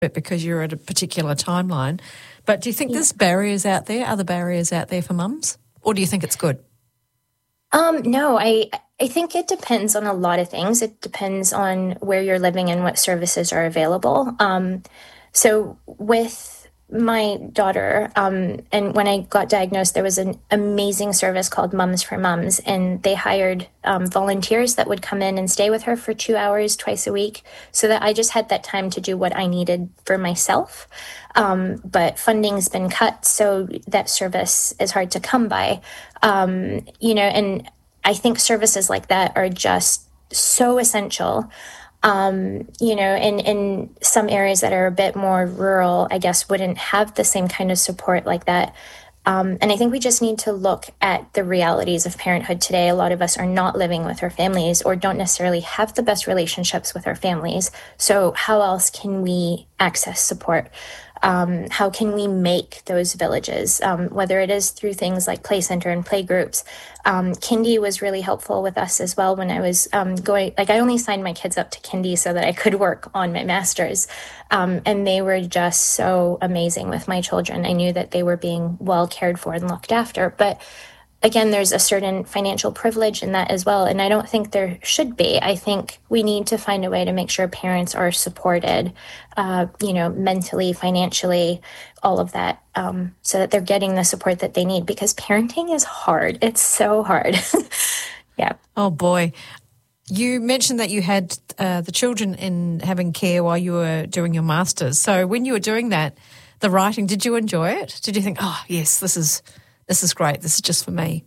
it because you're at a particular timeline. But do you think there's barriers out there, other barriers out there for mums? Or do you think it's good? No, I think it depends on a lot of things. It depends on where you're living and what services are available. So with my daughter, and when I got diagnosed, there was an amazing service called Mums for Mums, and they hired volunteers that would come in and stay with her for 2 hours twice a week, so that I just had that time to do what I needed for myself. But funding's been cut, so that service is hard to come by. And I think services like that are just so essential. In some areas that are a bit more rural, I guess, wouldn't have the same kind of support like that. And I think we just need to look at the realities of parenthood today. A lot of us are not living with our families or don't necessarily have the best relationships with our families. So how else can we access support? How can we make those villages, whether it is through things like Play Center and play groups. Kindy was really helpful with us as well when I was I only signed my kids up to Kindy so that I could work on my master's. And they were just so amazing with my children. I knew that they were being well cared for and looked after. But again, there's a certain financial privilege in that as well. And I don't think there should be. I think we need to find a way to make sure parents are supported, mentally, financially, all of that, so that they're getting the support that they need, because parenting is hard. It's so hard. Yeah. Oh, boy. You mentioned that you had the children in having care while you were doing your master's. So when you were doing that, the writing, did you enjoy it? Did you think, oh, yes, this is great. This is just for me.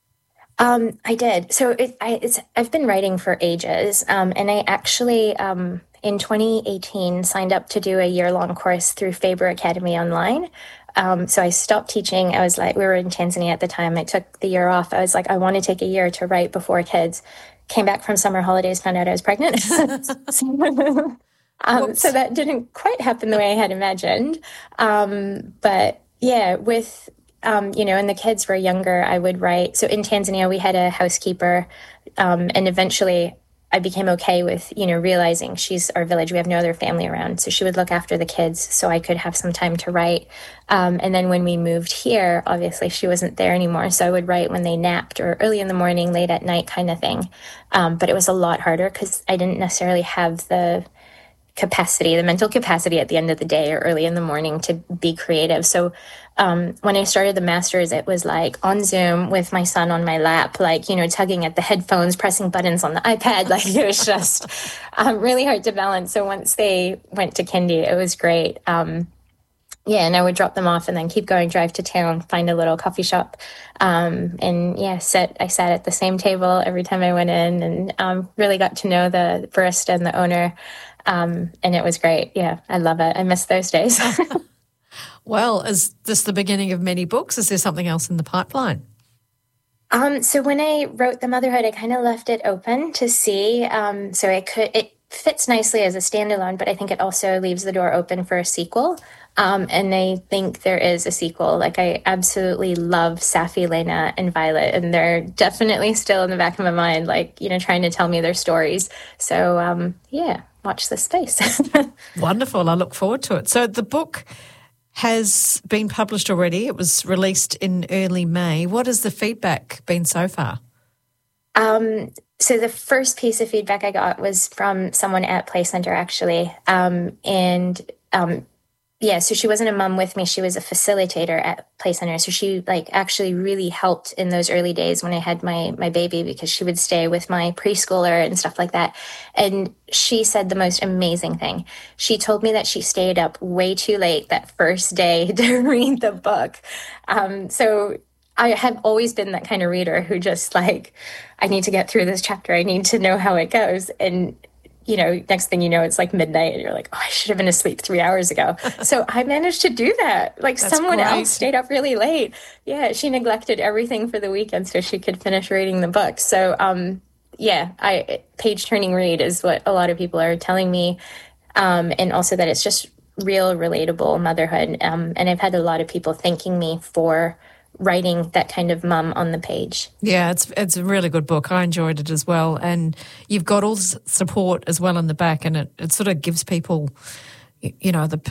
I did. So I've been writing for ages. And I actually, in 2018, signed up to do a year-long course through Faber Academy Online. So I stopped teaching. I was like, we were in Tanzania at the time. I took the year off. I was like, I want to take a year to write before kids. Came back from summer holidays, found out I was pregnant. So that didn't quite happen the way I had imagined. But yeah, with... and the kids were younger, I would write. So in Tanzania, we had a housekeeper, and eventually I became okay with, realizing she's our village. We have no other family around. So she would look after the kids so I could have some time to write. And then when we moved here, obviously she wasn't there anymore. So I would write when they napped or early in the morning, late at night kind of thing. But it was a lot harder because I didn't necessarily have the mental capacity at the end of the day or early in the morning to be creative. So when I started the master's, it was like on Zoom with my son on my lap, tugging at the headphones, pressing buttons on the iPad. It was just really hard to balance. So once they went to Kindy, it was great. And I would drop them off and then keep going, drive to town, find a little coffee shop. I sat at the same table every time I went in and really got to know the barista and the owner. And it was great. Yeah, I love it. I miss those days. Well, is this the beginning of many books? Is there something else in the pipeline? So when I wrote The Motherhood, I kind of left it open to see. It fits nicely as a standalone, but I think it also leaves the door open for a sequel. And I think there is a sequel. I absolutely love Safi, Lena, and Violet, and they're definitely still in the back of my mind, trying to tell me their stories. So, watch this space. Wonderful. I look forward to it. So the book has been published already. It was released in early May. What has the feedback been so far? So the first piece of feedback I got was from someone at Play Center, actually. So she wasn't a mom with me. She was a facilitator at Play Center. So she actually really helped in those early days when I had my baby, because she would stay with my preschooler and stuff like that. And she said the most amazing thing. She told me that she stayed up way too late that first day to read the book. So I have always been that kind of reader who just I need to get through this chapter. I need to know how it goes. And next thing you know, it's midnight and you're like, oh, I should have been asleep 3 hours ago. So I managed to do that. Someone else stayed up really late. Yeah, she neglected everything for the weekend so she could finish reading the book. So, page-turning read is what a lot of people are telling me. And also that it's just real, relatable motherhood. And I've had a lot of people thanking me for writing that kind of mum on the page. Yeah, it's a really good book. I enjoyed it as well. And you've got all support as well in the back, and it sort of gives people, you know, the